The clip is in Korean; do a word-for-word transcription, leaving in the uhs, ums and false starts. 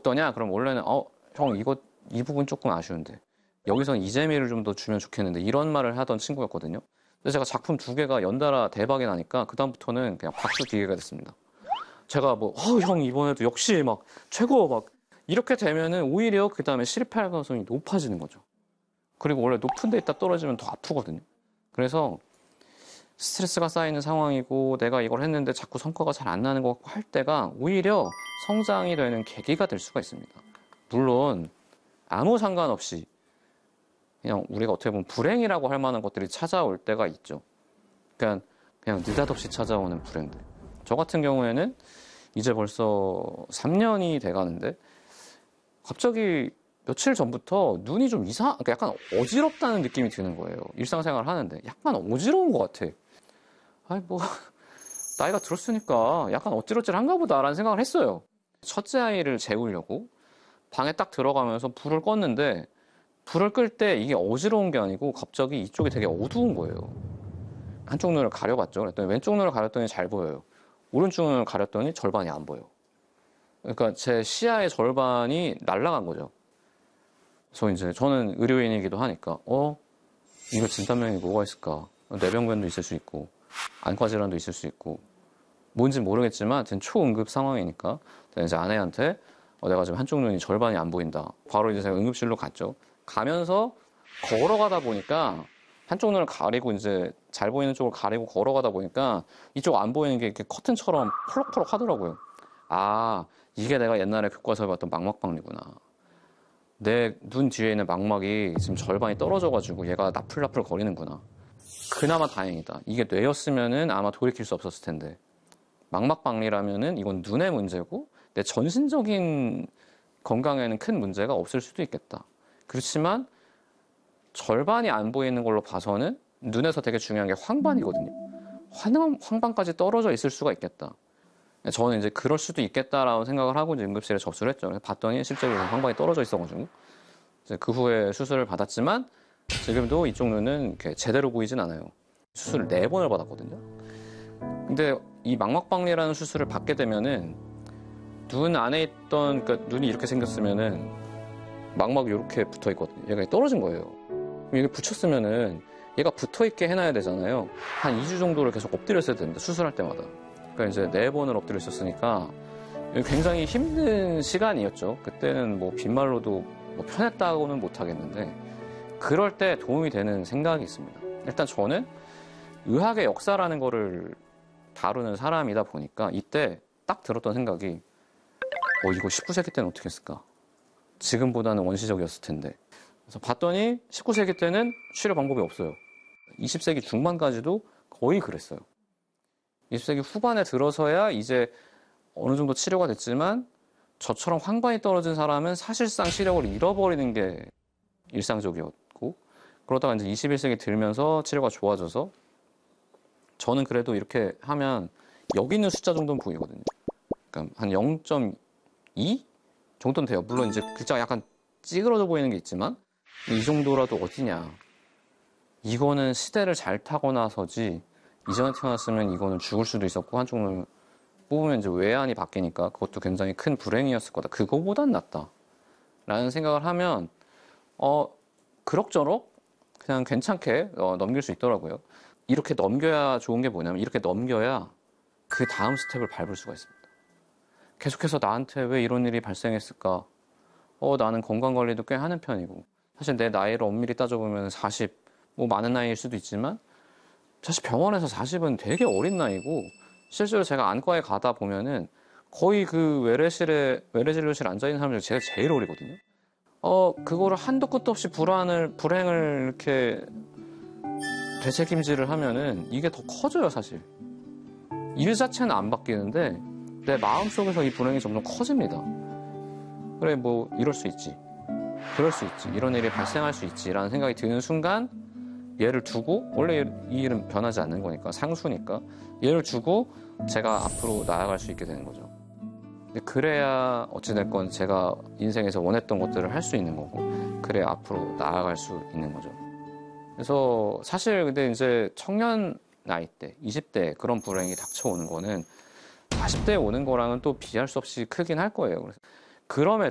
어떠냐? 그럼 원래는 어, 형 이거 이 부분 조금 아쉬운데 여기서는 이 재미를 좀 더 주면 좋겠는데 이런 말을 하던 친구였거든요. 그래서 제가 작품 두 개가 연달아 대박이 나니까 그다음부터는 그냥 박수 기계가 됐습니다. 제가 뭐, 어, 형 이번에도 역시 막 최고 막 이렇게 되면은 오히려 그 다음에 실패할 가능성이 높아지는 거죠. 그리고 원래 높은 데 있다 떨어지면 더 아프거든요. 그래서 스트레스가 쌓이는 상황이고 내가 이걸 했는데 자꾸 성과가 잘 안 나는 것 같고 할 때가 오히려 성장이 되는 계기가 될 수가 있습니다. 물론 아무 상관없이 그냥 우리가 어떻게 보면 불행이라고 할 만한 것들이 찾아올 때가 있죠. 그러니까 그냥 느닷없이 찾아오는 불행들. 저 같은 경우에는 이제 벌써 삼 년이 돼가는데 갑자기 며칠 전부터 눈이 좀 이상, 그러니까 약간 어지럽다는 느낌이 드는 거예요. 일상생활을 하는데 약간 어지러운 것 같아. 아니 뭐 나이가 들었으니까 약간 어찌러찌한가 보다라는 생각을 했어요. 첫째 아이를 재우려고 방에 딱 들어가면서 불을 껐는데 불을 끌 때 이게 어지러운 게 아니고 갑자기 이쪽이 되게 어두운 거예요. 한쪽 눈을 가려봤죠. 그랬더니 왼쪽 눈을 가렸더니 잘 보여요. 오른쪽 눈을 가렸더니 절반이 안 보여. 그러니까 제 시야의 절반이 날아간 거죠. 그래서 이제 저는 의료인이기도 하니까 어? 이거 진단명이 뭐가 있을까? 뇌병변도 있을 수 있고 안과 질환도 있을 수 있고 뭔지 모르겠지만 초응급 상황이니까 이제 아내한테 어, 내가 지금 한쪽 눈이 절반이 안 보인다. 바로 이제 제가 응급실로 갔죠. 가면서 걸어가다 보니까 한쪽 눈을 가리고 이제 잘 보이는 쪽을 가리고 걸어가다 보니까 이쪽 안 보이는 게 이렇게 커튼처럼 펄럭펄럭 하더라고요. 아, 이게 내가 옛날에 교과서에 봤던 망막박리구나. 내 눈 뒤에 있는 망막이 지금 절반이 떨어져가지고 얘가 나풀나풀 거리는구나. 그나마 다행이다. 이게 뇌였으면은 아마 돌이킬 수 없었을 텐데. 망막박리라면은 이건 눈의 문제고 내 전신적인 건강에는 큰 문제가 없을 수도 있겠다. 그렇지만 절반이 안 보이는 걸로 봐서는 눈에서 되게 중요한 게 황반이거든요. 황, 황반까지 떨어져 있을 수가 있겠다. 저는 이제 그럴 수도 있겠다라고 생각을 하고 이제 응급실에 접수를 했죠. 봤더니 실제로 황반이 떨어져 있어가지고 이제 그 후에 수술을 받았지만 지금도 이쪽 눈은 이렇게 제대로 보이진 않아요. 수술을 네 번을 받았거든요. 근데 이 망막박리라는 수술을 받게 되면은 눈 안에 있던, 그러니까 눈이 이렇게 생겼으면은 망막이 이렇게 붙어 있거든요. 얘가 떨어진 거예요. 이게 붙였으면은 얘가 붙어 있게 해놔야 되잖아요. 한 이 주 정도를 계속 엎드려 있어야 됩니다. 수술할 때마다. 그러니까 이제 네 번을 엎드려 있었으니까 굉장히 힘든 시간이었죠. 그때는 뭐 빈말로도 뭐 편했다고는 못 하겠는데 그럴 때 도움이 되는 생각이 있습니다. 일단 저는 의학의 역사라는 거를 다루는 사람이다 보니까 이때 딱 들었던 생각이 어 이거 십구 세기 때는 어떻게 했을까? 지금보다는 원시적이었을 텐데. 그래서 봤더니 십구 세기 때는 치료 방법이 없어요. 이십 세기 중반까지도 거의 그랬어요. 이십 세기 후반에 들어서야 이제 어느 정도 치료가 됐지만 저처럼 황반이 떨어진 사람은 사실상 시력을 잃어버리는 게 일상적이었고 그러다가 이제 이십일 세기 들면서 치료가 좋아져서 저는 그래도 이렇게 하면 여기 있는 숫자 정도는 보이거든요. 그러니까 한 영 점 이 정도는 돼요. 물론 이제 글자가 약간 찌그러져 보이는 게 있지만 이 정도라도 어디냐. 이거는 시대를 잘 타고 나서지 이전에 태어났으면 이거는 죽을 수도 있었고 한쪽 눈을 뽑으면 이제 외환이 바뀌니까 그것도 굉장히 큰 불행이었을 거다. 그거보단 낫다. 라는 생각을 하면 어 그럭저럭 그냥 괜찮게 어, 넘길 수 있더라고요. 이렇게 넘겨야 좋은 게 뭐냐면 이렇게 넘겨야 그 다음 스텝을 밟을 수가 있습니다. 계속해서 나한테 왜 이런 일이 발생했을까? 어 나는 건강관리도 꽤 하는 편이고 사실 내 나이를 엄밀히 따져보면 사십, 뭐 많은 나이일 수도 있지만 사실 병원에서 사십은 되게 어린 나이고 실제로 제가 안과에 가다 보면은 거의 그 외래실에 외래진료실 앉아있는 사람들 제가 제일 어리거든요. 어 그거를 한도 끝도 없이 불안을 불행을 이렇게 되책임질을 하면은 이게 더 커져요 사실. 일 자체는 안 바뀌는데 내 마음속에서 이 불행이 점점 커집니다. 그래 뭐 이럴 수 있지, 그럴 수 있지, 이런 일이 발생할 수 있지라는 생각이 드는 순간 얘를 두고 원래 이 일은 변하지 않는 거니까 상수니까 얘를 주고 제가 앞으로 나아갈 수 있게 되는 거죠. 그래야 어찌됐건 제가 인생에서 원했던 것들을 할 수 있는 거고 그래야 앞으로 나아갈 수 있는 거죠. 그래서 사실 근데 이제 청년 나이 때 이십 대 그런 불행이 닥쳐오는 거는 사십 대에 오는 거랑은 또 비할 수 없이 크긴 할 거예요. 그래서 그럼에도